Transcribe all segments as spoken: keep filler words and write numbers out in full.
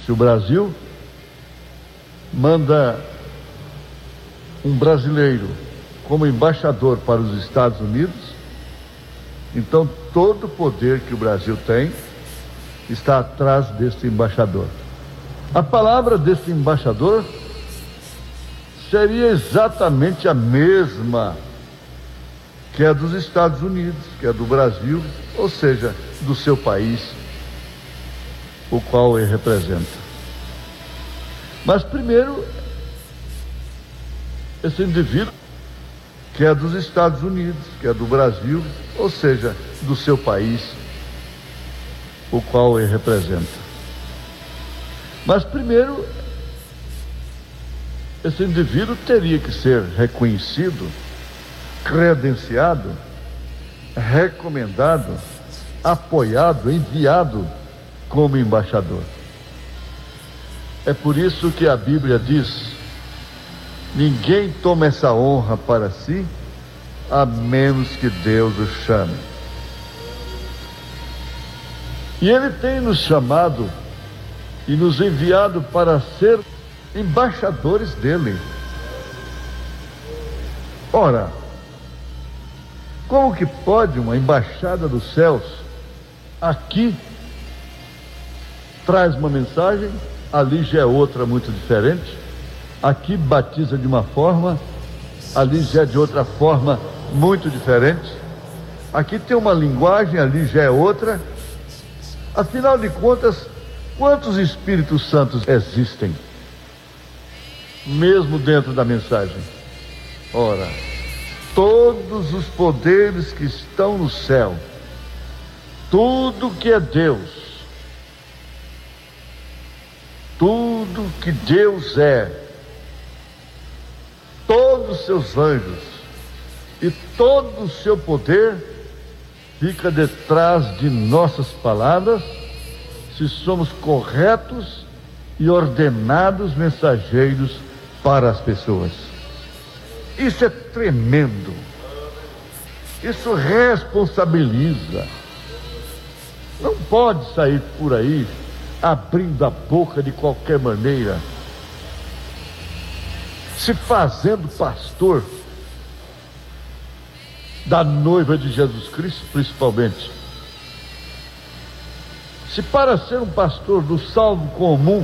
Se o Brasil manda um brasileiro como embaixador para os Estados Unidos, então todo o poder que o Brasil tem está atrás desse embaixador. A palavra desse embaixador seria exatamente a mesma que é dos Estados Unidos, que é do Brasil, ou seja, do seu país, o qual ele representa. Mas primeiro, esse indivíduo que é dos Estados Unidos, que é do Brasil, ou seja, do seu país, o qual ele representa. Mas primeiro, esse indivíduo teria que ser reconhecido, credenciado, recomendado, apoiado, enviado como embaixador. É por isso que a Bíblia diz: ninguém toma essa honra para si, a menos que Deus o chame. E Ele tem nos chamado e nos enviado para ser embaixadores dele. Ora, como que pode uma embaixada dos céus aqui traz uma mensagem, ali já é outra muito diferente, aqui batiza de uma forma, ali já é de outra forma muito diferente, aqui tem uma linguagem, ali já é outra. Afinal de contas, quantos Espíritos Santos existem, mesmo dentro da mensagem? Ora, todos os poderes que estão no céu, tudo que é Deus, tudo que Deus é, todos os seus anjos e todo o seu poder fica detrás de nossas palavras, se somos corretos e ordenados mensageiros para as pessoas. Isso é tremendo. Isso responsabiliza. Não pode sair por aí abrindo a boca de qualquer maneira, se fazendo pastor da noiva de Jesus Cristo, principalmente. Se para ser um pastor do salvo comum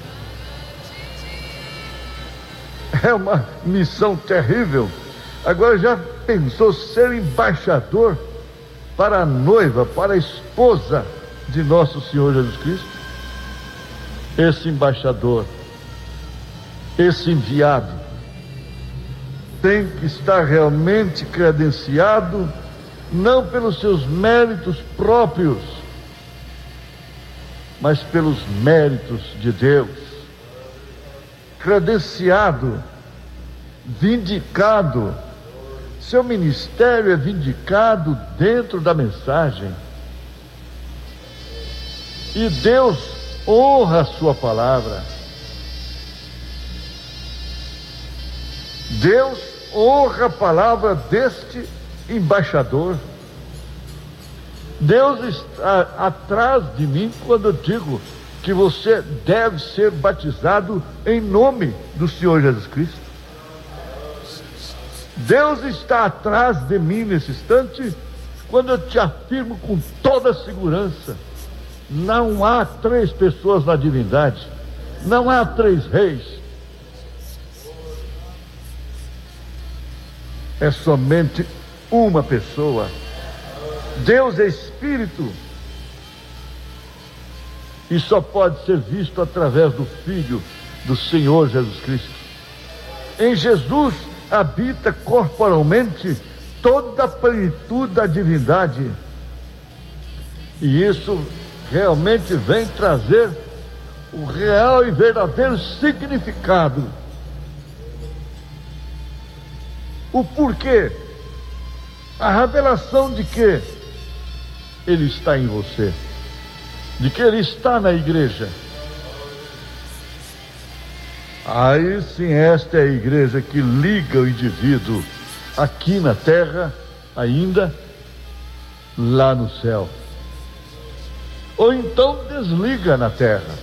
é uma missão terrível, agora já pensou ser embaixador para a noiva, para a esposa de nosso Senhor Jesus Cristo? Esse embaixador, esse enviado, tem que estar realmente credenciado, não pelos seus méritos próprios, mas pelos méritos de Deus. Credenciado, vindicado, seu ministério é vindicado dentro da mensagem. E Deus honra a sua palavra. Deus honra a palavra deste embaixador. Deus está atrás de mim quando eu digo que você deve ser batizado em nome do Senhor Jesus Cristo. Deus está atrás de mim nesse instante quando eu te afirmo com toda a segurança: não há três pessoas na divindade, não há três reis. É somente uma pessoa. Deus é Espírito e só pode ser visto através do Filho do Senhor Jesus Cristo. Em Jesus habita corporalmente toda a plenitude da divindade, e isso realmente vem trazer o real e verdadeiro significado. O porquê? A revelação de que Ele está em você, de que Ele está na igreja. Aí sim, esta é a igreja que liga o indivíduo aqui na terra, ainda lá no céu. Ou então desliga na terra.